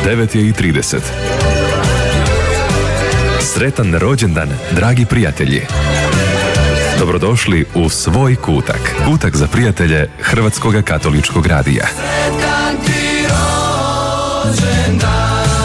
9:30. Sretan rođendan, dragi prijatelji! Dobrodošli u svoj kutak. Kutak za prijatelje Hrvatskog katoličkog radija. Sretan ti rođendan.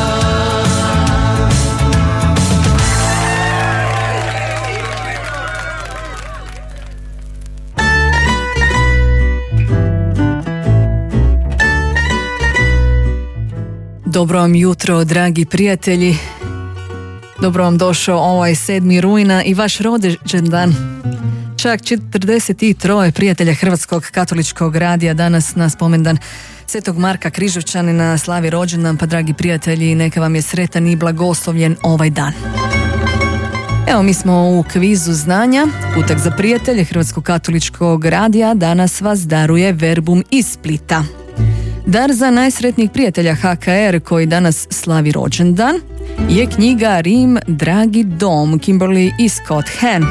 Dobro vam jutro, dragi prijatelji. Dobro vam došao ovaj 7. rujna i vaš rođendan. Čak 43 prijatelja Hrvatskog katoličkog radija danas na spomendan Svetog Marka Križevčanina slavi rođendan, pa dragi prijatelji, neka vam je sretan i blagoslovljen ovaj dan. Evo, mi smo u kvizu znanja, kutak za prijatelje Hrvatskog katoličkog radija. Danas vas daruje Verbum iz Splita. Dar za najsretnijih prijatelja HKR koji danas slavi rođendan je knjiga Rim, dragi dom, Kimberly i Scott Hahn.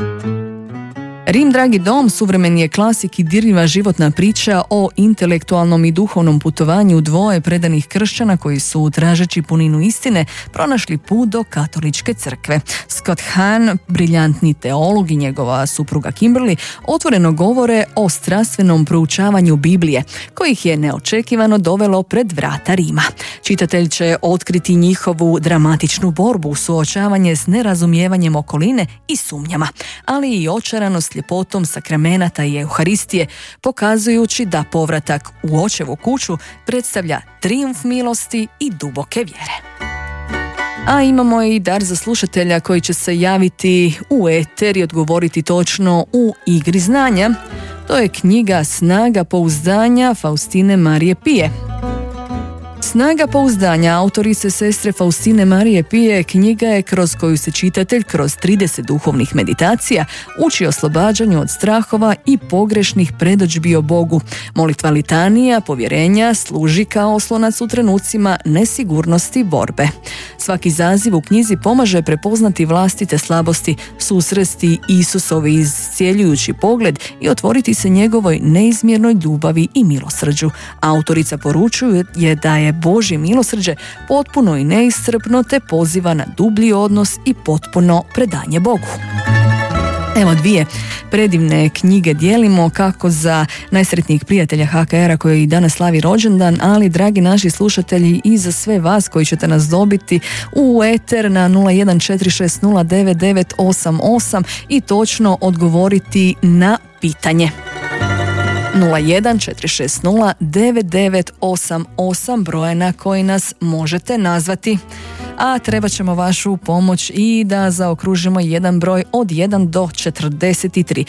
Rim, dragi dom, suvremeni je klasik i dirljiva životna priča o intelektualnom i duhovnom putovanju dvoje predanih kršćana koji su, tražeći puninu istine, pronašli put do katoličke crkve. Scott Hahn, briljantni teolog, i njegova supruga Kimberly otvoreno govore o strastvenom proučavanju Biblije, kojih je neočekivano dovelo pred vrata Rima. Čitatelj će otkriti njihovu dramatičnu borbu, suočavanje s nerazumijevanjem okoline i sumnjama, ali i očaranost ljepotom sakramenata i Euharistije, pokazujući da povratak u očevu kuću predstavlja trijumf milosti i duboke vjere. A imamo i dar za slušatelja koji će se javiti u eter i odgovoriti točno u igri znanja. To je knjiga Snaga pouzdanja Faustine Marije Pije. Snaga pouzdanja autorice sestre Faustine Marije Pije knjiga je kroz koju se čitatelj kroz 30 duhovnih meditacija uči oslobađanju od strahova i pogrešnih predodžbi o Bogu. Molitva litanija, povjerenja služi kao oslonac u trenucima nesigurnosti borbe. Svaki zaziv u knjizi pomaže prepoznati vlastite slabosti, susresti Isusovi iscjeljujući pogled i otvoriti se njegovoj neizmjernoj ljubavi i milosrđu. Autorica poručuje je da je Božje milosrđe potpuno i neiscrpno te poziva na dublji odnos i potpuno predanje Bogu. Evo, dvije predivne knjige dijelimo, kako za najsretnijih prijatelja HKR-a koji danas slavi rođendan, ali dragi naši slušatelji i za sve vas koji ćete nas dobiti u eter na 014609988 i točno odgovoriti na pitanje. 014609988 broje na koji nas možete nazvati. A trebat ćemo vašu pomoć i da zaokružimo jedan broj od 1 do 43.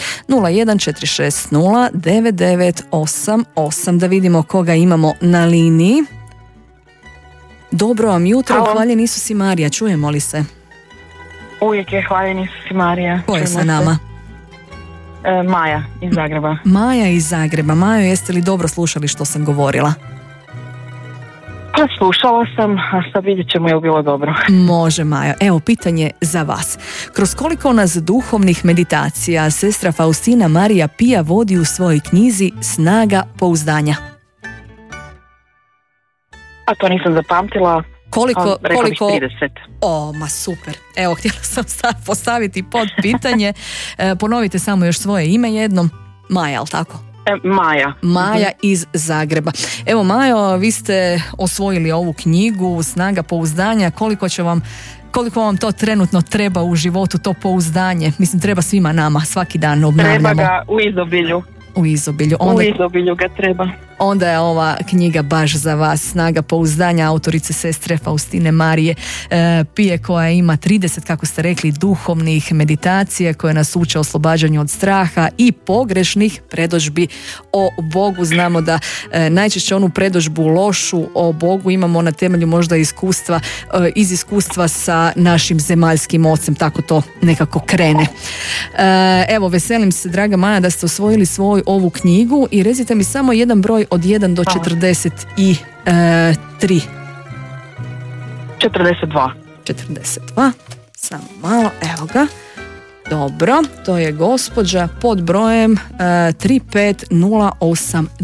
014609988. Da vidimo koga imamo na liniji. Dobro vam jutro. Halo. Hvaljen Isus i Marija, čujemo li se? Uvijek je hvaljen Isus i Marija. Ko je sa nama? Maja iz Zagreba. Maja iz Zagreba. Majo, jeste li dobro slušali što sam govorila? Pa slušala sam, a sad vidjet ćemo je li bilo dobro. Može, Majo. Evo, pitanje za vas. Kroz koliko nas duhovnih meditacija sestra Faustina Marija Pija vodi u svojoj knjizi Snaga pouzdanja? A to nisam zapamtila. Koliko? Rekla bih 30. O, ma super. Evo, htjela sam postaviti pod pitanje. Ponovite samo još svoje ime jednom. Maja, ali tako? Maja. Maja iz Zagreba. Evo, Majo, vi ste osvojili ovu knjigu Snaga pouzdanja. Koliko vam to trenutno treba u životu, to pouzdanje? Mislim, treba svima nama, svaki dan obnavljamo. Treba ga u izobilju. U izobilju. U izobilju ga treba. Onda je ova knjiga baš za vas. Snaga pouzdanja autorice sestre Faustine Marije Pije, koja ima 30, kako ste rekli, duhovnih meditacija koje nas uče oslobađanju od straha i pogrešnih predodžbi o Bogu. Znamo da najčešće onu predodžbu lošu o Bogu imamo na temelju možda iskustva, iz iskustva sa našim zemaljskim ocem, tako to nekako krene. Evo, veselim se, draga Maja, da ste osvojili ovu knjigu i recite mi samo jedan broj od 1 do 43. 42. 42. Samo malo, evo ga. Dobro, to je gospođa pod brojem 3508.